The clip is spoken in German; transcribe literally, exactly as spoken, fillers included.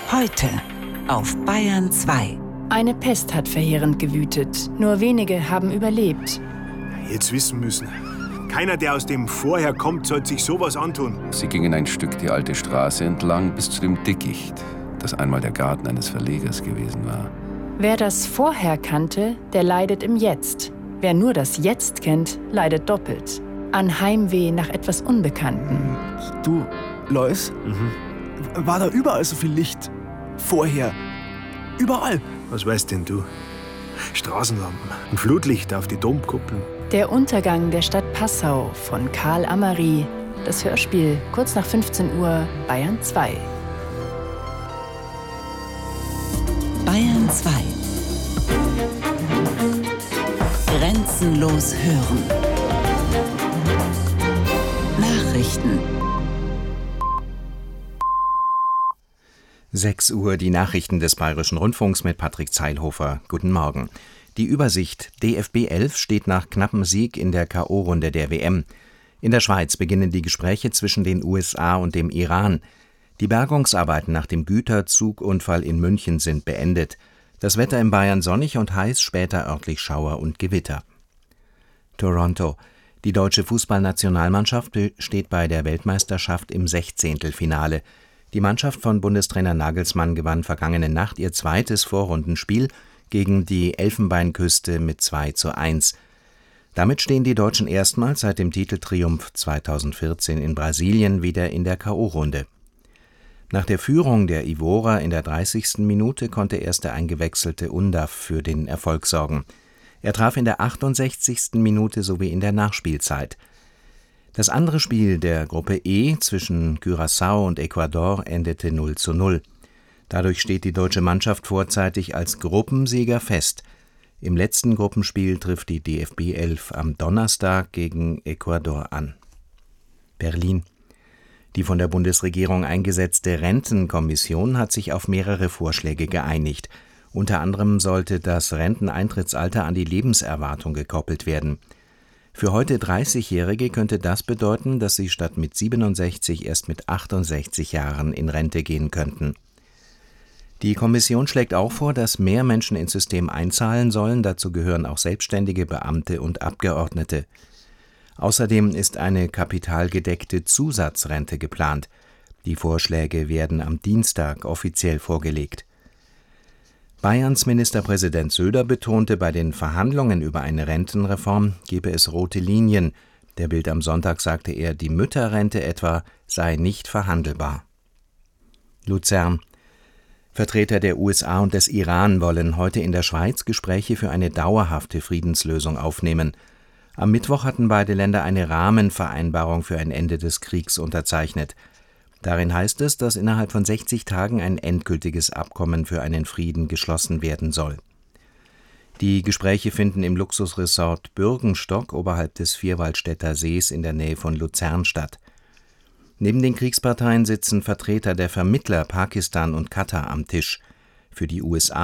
Heute auf Bayern zwei. Eine Pest hat verheerend gewütet. Nur wenige haben überlebt. Jetzt wissen müssen. Keiner, der aus dem Vorher kommt, sollte sich sowas antun. Sie gingen ein Stück die alte Straße entlang bis zu dem Dickicht, das einmal der Garten eines Verlegers gewesen war. Wer das Vorher kannte, der leidet im Jetzt. Wer nur das Jetzt kennt, leidet doppelt. An Heimweh nach etwas Unbekanntem. Du, Lois, mhm. war da überall so viel Licht? Vorher. Überall. Was weißt denn du? Straßenlampen, ein Flutlicht auf die Domkuppeln. Der Untergang der Stadt Passau von Karl Amary. Das Hörspiel kurz nach fünfzehn Uhr, Bayern zwei. Bayern zwei. Grenzenlos hören. Nachrichten. sechs Uhr, die Nachrichten des Bayerischen Rundfunks mit Patrick Zeilhofer. Guten Morgen. Die Übersicht: D F B elf steht nach knappem Sieg in der K O-Runde der W M. In der Schweiz beginnen die Gespräche zwischen den U S A und dem Iran. Die Bergungsarbeiten nach dem Güterzugunfall in München sind beendet. Das Wetter in Bayern sonnig und heiß, später örtlich Schauer und Gewitter. Toronto. Die deutsche Fußballnationalmannschaft steht bei der Weltmeisterschaft im Sechzehntelfinale. Die Mannschaft von Bundestrainer Nagelsmann gewann vergangene Nacht ihr zweites Vorrundenspiel gegen die Elfenbeinküste mit zwei zu eins. Damit stehen die Deutschen erstmals seit dem Titeltriumph zweitausendvierzehn in Brasilien wieder in der K O-Runde. Nach der Führung der Ivorer in der dreißigsten Minute konnte erst der eingewechselte Undav für den Erfolg sorgen. Er traf in der achtundsechzigsten Minute sowie in der Nachspielzeit. Das andere Spiel der Gruppe E zwischen Curaçao und Ecuador endete null zu null. Dadurch steht die deutsche Mannschaft vorzeitig als Gruppensieger fest. Im letzten Gruppenspiel trifft die D F B elf am Donnerstag gegen Ecuador an. Berlin. Die von der Bundesregierung eingesetzte Rentenkommission hat sich auf mehrere Vorschläge geeinigt. Unter anderem sollte das Renteneintrittsalter an die Lebenserwartung gekoppelt werden. Für heute dreißigjährige könnte das bedeuten, dass sie statt mit siebenundsechzig erst mit achtundsechzig Jahren in Rente gehen könnten. Die Kommission schlägt auch vor, dass mehr Menschen ins System einzahlen sollen, dazu gehören auch Selbstständige, Beamte und Abgeordnete. Außerdem ist eine kapitalgedeckte Zusatzrente geplant. Die Vorschläge werden am Dienstag offiziell vorgelegt. Bayerns Ministerpräsident Söder betonte, bei den Verhandlungen über eine Rentenreform gebe es rote Linien. Der Bild am Sonntag sagte er, die Mütterrente etwa sei nicht verhandelbar. Luzern. Vertreter der U S A und des Iran wollen heute in der Schweiz Gespräche für eine dauerhafte Friedenslösung aufnehmen. Am Mittwoch hatten beide Länder eine Rahmenvereinbarung für ein Ende des Kriegs unterzeichnet. Darin heißt es, dass innerhalb von sechzig Tagen ein endgültiges Abkommen für einen Frieden geschlossen werden soll. Die Gespräche finden im Luxusresort Bürgenstock oberhalb des Vierwaldstätter Sees in der Nähe von Luzern statt. Neben den Kriegsparteien sitzen Vertreter der Vermittler Pakistan und Katar am Tisch. Für die U S A